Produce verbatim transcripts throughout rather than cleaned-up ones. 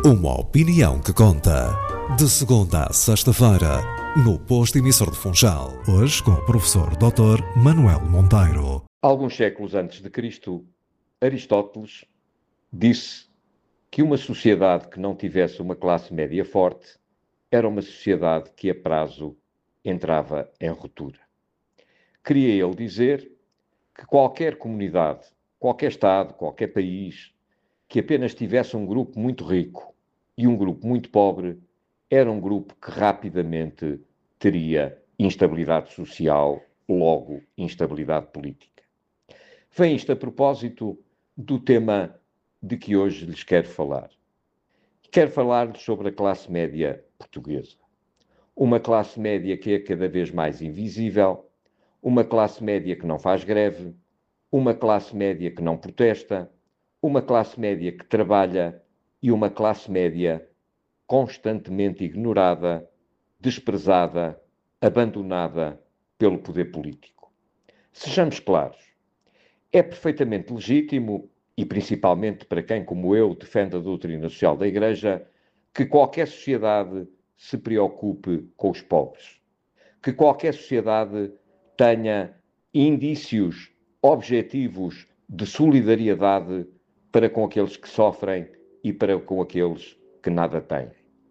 Uma opinião que conta. De segunda a sexta-feira, no Posto Emissor de Funchal. Hoje com o professor doutor Manuel Monteiro. Alguns séculos antes de Cristo, Aristóteles disse que uma sociedade que não tivesse uma classe média forte era uma sociedade que a prazo entrava em ruptura. Queria ele dizer que qualquer comunidade, qualquer Estado, qualquer país que apenas tivesse um grupo muito rico e um grupo muito pobre, era um grupo que rapidamente teria instabilidade social, logo instabilidade política. Vem isto a propósito do tema de que hoje lhes quero falar. Quero falar-lhes sobre a classe média portuguesa. Uma classe média que é cada vez mais invisível, uma classe média que não faz greve, uma classe média que não protesta, uma classe média que trabalha e uma classe média constantemente ignorada, desprezada, abandonada pelo poder político. Sejamos claros, é perfeitamente legítimo, e principalmente para quem, como eu, defende a doutrina social da Igreja, que qualquer sociedade se preocupe com os pobres, que qualquer sociedade tenha indícios objetivos de solidariedade para com aqueles que sofrem e para com aqueles que nada têm.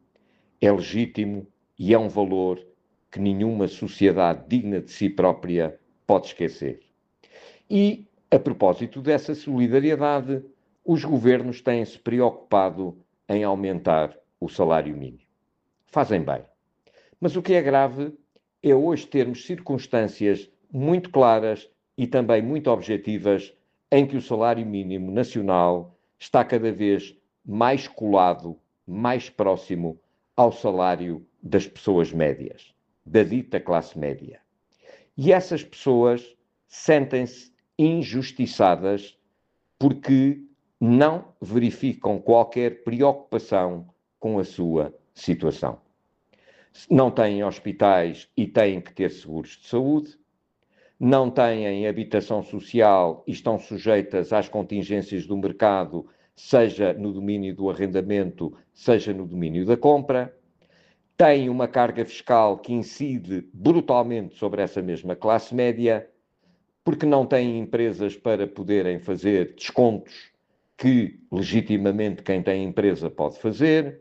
É legítimo e é um valor que nenhuma sociedade digna de si própria pode esquecer. E, a propósito dessa solidariedade, os governos têm-se preocupado em aumentar o salário mínimo. Fazem bem. Mas o que é grave é hoje termos circunstâncias muito claras e também muito objetivas em que o salário mínimo nacional está cada vez mais colado, mais próximo ao salário das pessoas médias, da dita classe média. E essas pessoas sentem-se injustiçadas porque não verificam qualquer preocupação com a sua situação. Não têm hospitais e têm que ter seguros de saúde, não têm habitação social e estão sujeitas às contingências do mercado, seja no domínio do arrendamento, seja no domínio da compra, têm uma carga fiscal que incide brutalmente sobre essa mesma classe média, porque não têm empresas para poderem fazer descontos que, legitimamente, quem tem empresa pode fazer,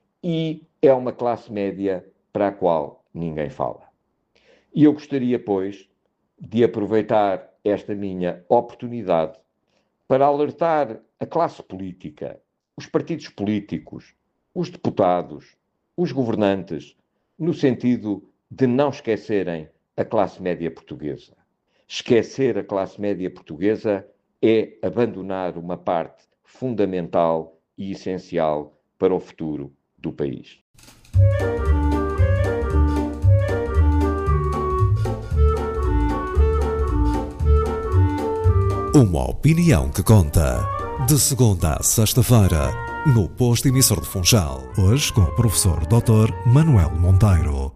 e é uma classe média para a qual ninguém fala. E eu gostaria, pois, de aproveitar esta minha oportunidade para alertar a classe política, os partidos políticos, os deputados, os governantes, no sentido de não esquecerem a classe média portuguesa. Esquecer a classe média portuguesa é abandonar uma parte fundamental e essencial para o futuro do país. Uma opinião que conta. De segunda a sexta-feira, no Posto Emissor de Funchal. Hoje com o professor doutor Manuel Monteiro.